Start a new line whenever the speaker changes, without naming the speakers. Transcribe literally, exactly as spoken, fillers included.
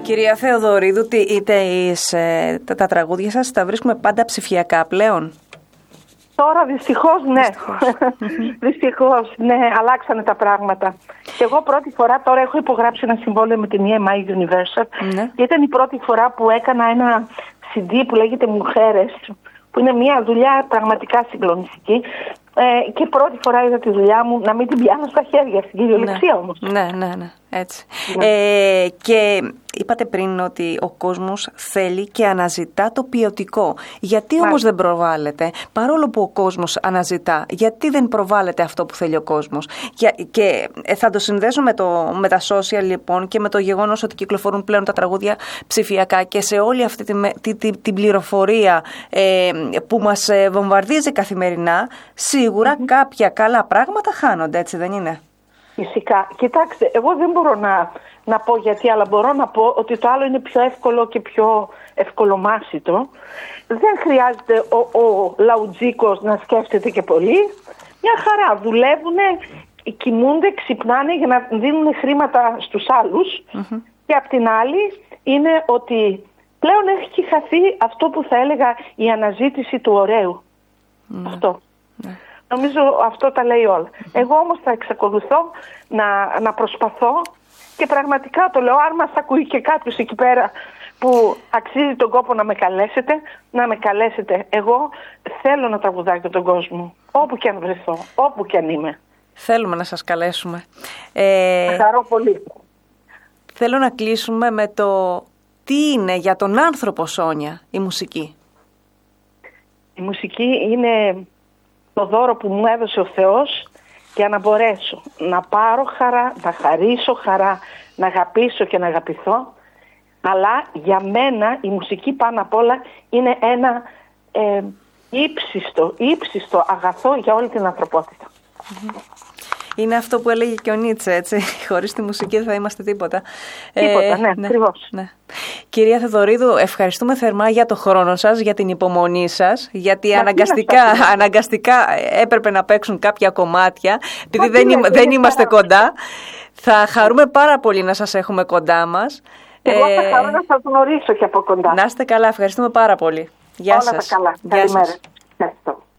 Κυρία Θεοδωρίδου, τα, τα τραγούδια σας τα βρίσκουμε πάντα ψηφιακά πλέον?
Τώρα δυστυχώς ναι. Δυστυχώς ναι, αλλάξανε τα πράγματα. Και εγώ πρώτη φορά τώρα έχω υπογράψει ένα συμβόλαιο με την ι εμ άι Universal. Ναι. Και ήταν η πρώτη φορά που έκανα ένα σι ντι που λέγεται Μουχέρες, που είναι μια δουλειά πραγματικά συγκλονιστική. Ε, και πρώτη φορά είδα τη δουλειά μου να μην την πιάνω στα χέρια, στην κυριολεξία, ναι, όμως.
Ναι, ναι, ναι, έτσι. Ναι. Ε, και είπατε πριν ότι ο κόσμος θέλει και αναζητά το ποιοτικό. Γιατί όμως Μάλιστα. δεν προβάλλεται, παρόλο που ο κόσμος αναζητά, γιατί δεν προβάλλεται αυτό που θέλει ο κόσμος? Και, και θα το συνδέσω με, το, με τα social λοιπόν και με το γεγονός ότι κυκλοφορούν πλέον τα τραγούδια ψηφιακά και σε όλη αυτή τη, τη, τη, την πληροφορία ε, που μας βομβαρδίζει καθημερινά. Σίγουρα mm-hmm. κάποια καλά πράγματα χάνονται, έτσι δεν είναι?
Φυσικά. Κοιτάξτε, εγώ δεν μπορώ να, να πω γιατί, αλλά μπορώ να πω ότι το άλλο είναι πιο εύκολο και πιο ευκολομάσιτο. Δεν χρειάζεται ο, ο λαουτζίκος να σκέφτεται και πολύ. Μια χαρά. Δουλεύουν, κοιμούνται, ξυπνάνε για να δίνουν χρήματα στους άλλους. Mm-hmm. Και απ' την άλλη είναι ότι πλέον έχει χαθεί αυτό που θα έλεγα η αναζήτηση του ωραίου. Mm-hmm. Αυτό. Mm-hmm. Νομίζω αυτό τα λέει όλα. Mm-hmm. Εγώ όμως θα εξακολουθώ να, να προσπαθώ και πραγματικά το λέω, αν μας ακούει και κάποιος εκεί πέρα που αξίζει τον κόπο να με καλέσετε, να με καλέσετε. Εγώ θέλω να τραγουδάω για τον κόσμο, όπου και αν βρεθώ, όπου και αν είμαι.
Θέλουμε να σας καλέσουμε. Ε,
θα χαρώ πολύ.
Θέλω να κλείσουμε με το τι είναι για τον άνθρωπο, Σόνια, η μουσική.
Η μουσική είναι το δώρο που μου έδωσε ο Θεός για να μπορέσω να πάρω χαρά, να χαρίσω χαρά, να αγαπήσω και να αγαπηθώ. Αλλά για μένα η μουσική πάνω απ' όλα είναι ένα ε, ύψιστο, ύψιστο αγαθό για όλη την ανθρωπότητα.
Είναι αυτό που έλεγε και ο Νίτσε, έτσι. Χωρίς τη μουσική δεν θα είμαστε τίποτα.
Τίποτα, ε, ναι, ναι, ακριβώς.
Ναι. Κυρία Θεοδωρίδου, ευχαριστούμε θερμά για το χρόνο σας, για την υπομονή σας, γιατί αναγκαστικά, αναγκαστικά έπρεπε να παίξουν κάποια κομμάτια, επειδή δεν, είναι, δεν είμαστε κοντά. Θα χαρούμε πάρα πολύ να σας έχουμε κοντά μας.
Εγώ θα χαρώ να σας γνωρίσω και από κοντά.
Να είστε καλά, ευχαριστούμε πάρα πολύ. Γεια
Όλα
σας.
τα καλά.
Γεια σας.
Καλημέρα.